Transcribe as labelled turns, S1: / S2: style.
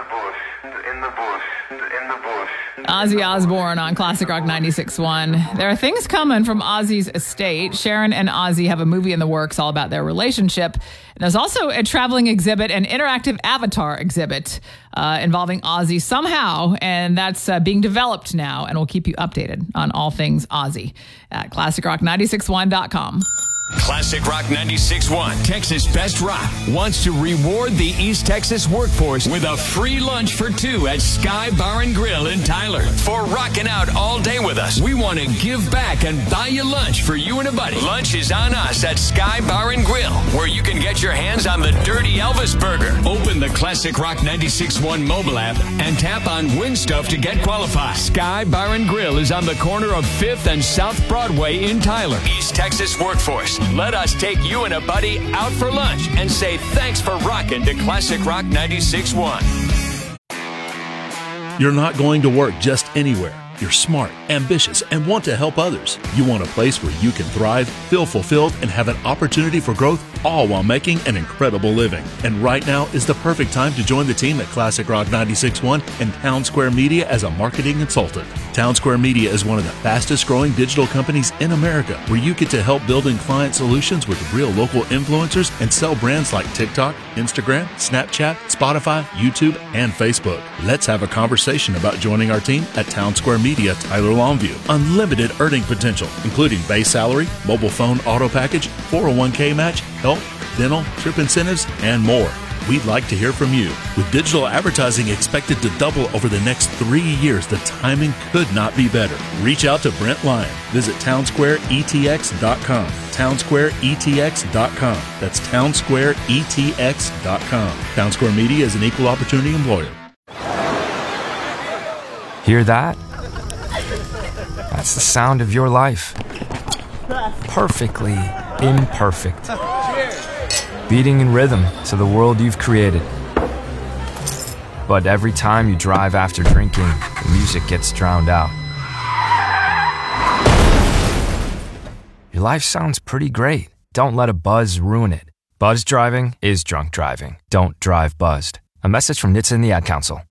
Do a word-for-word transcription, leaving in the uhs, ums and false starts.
S1: bush, in the bush, in the bush.
S2: Ozzy Osbourne on Classic Rock ninety-six point one. There are things coming from Ozzy's estate. Sharon and Ozzy have a movie in the works all about their relationship. And there's also a traveling exhibit, an interactive avatar exhibit uh, involving Ozzy somehow, and that's uh, being developed now, and we'll keep you updated on all things Ozzy at classic rock ninety-six one dot com.
S3: Classic Rock ninety-six point one, Texas Best Rock, wants to reward the East Texas workforce with a free lunch for two at Sky Bar and Grill in Tyler. For rocking out all day with us, we want to give back and buy you lunch for you and a buddy. Lunch is on us at Sky Bar and Grill, where you can get your hands on the Dirty Elvis Burger. Open the Classic Rock ninety-six point one mobile app and tap on Win Stuff to get qualified. Sky Bar and Grill is on the corner of fifth and South Broadway in Tyler. East Texas workforce, let us take you and a buddy out for lunch and say thanks for rocking to Classic Rock ninety-six point one.
S4: You're not going to work just anywhere. You're smart, ambitious, and want to help others. You want a place where you can thrive, feel fulfilled, and have an opportunity for growth, all while making an incredible living. And right now is the perfect time to join the team at Classic Rock ninety-six point one and Town Square Media as a marketing consultant. Town Square Media is one of the fastest growing digital companies in America, where you get to help building client solutions with real local influencers and sell brands like TikTok, Instagram, Snapchat, Spotify, YouTube, and Facebook. Let's have a conversation about joining our team at Town Square Media, Tyler Longview. Unlimited earning potential, including base salary, mobile phone auto package, four oh one k match, health, dental, trip incentives, and more. We'd like to hear from you. With digital advertising expected to double over the next three years, the timing could not be better. Reach out to Brent Lyon. Visit town square e t x dot com. town square e t x dot com. That's town square e t x dot com. Town Square Media is an equal opportunity employer.
S5: Hear that? That's the sound of your life. Perfectly imperfect. Beating in rhythm to the world you've created. But every time you drive after drinking, the music gets drowned out. Your life sounds pretty great. Don't let a buzz ruin it. Buzz driving is drunk driving. Don't drive buzzed. A message from N H T S A and the Ad Council.